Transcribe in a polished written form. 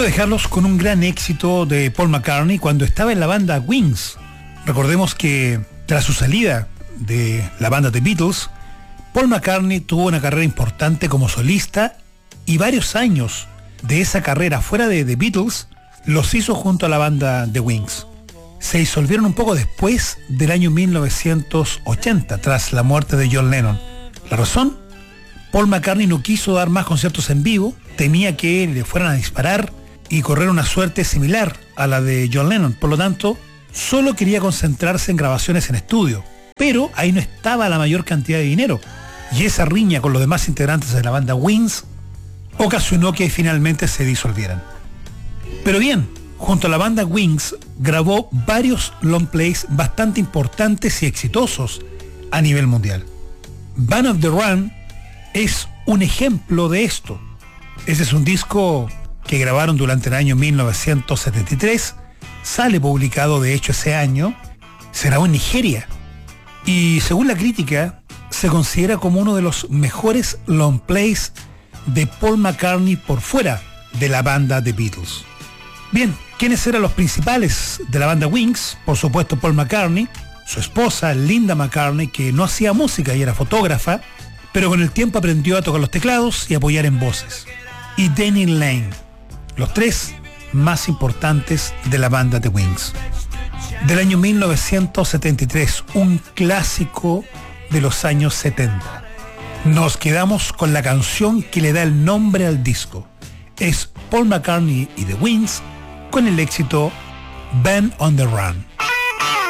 Quiero dejarlos con un gran éxito de Paul McCartney cuando estaba en la banda Wings. Recordemos que tras su salida de la banda The Beatles, Paul McCartney tuvo una carrera importante como solista y varios años de esa carrera fuera de The Beatles los hizo junto a la banda The Wings. Se disolvieron un poco después del año 1980, tras la muerte de John Lennon. ¿La razón? Paul McCartney no quiso dar más conciertos en vivo, temía que le fueran a disparar y correr una suerte similar a la de John Lennon. Por lo tanto, solo quería concentrarse en grabaciones en estudio. Pero ahí no estaba la mayor cantidad de dinero. Y esa riña con los demás integrantes de la banda Wings ocasionó que finalmente se disolvieran. Pero bien, junto a la banda Wings grabó varios long plays bastante importantes y exitosos a nivel mundial. Band of the Run es un ejemplo de esto. Ese es un disco que grabaron durante el año 1973, sale publicado de hecho ese año, se grabó en Nigeria y según la crítica se considera como uno de los mejores long plays de Paul McCartney por fuera de la banda The Beatles. Bien, ¿quiénes eran los principales de la banda Wings? Por supuesto Paul McCartney, su esposa Linda McCartney, que no hacía música y era fotógrafa, pero con el tiempo aprendió a tocar los teclados y apoyar en voces, y Denny Laine, los tres más importantes de la banda The Wings. Del año 1973, un clásico de los años 70. Nos quedamos con la canción que le da el nombre al disco. Es Paul McCartney y The Wings con el éxito Band on the Run.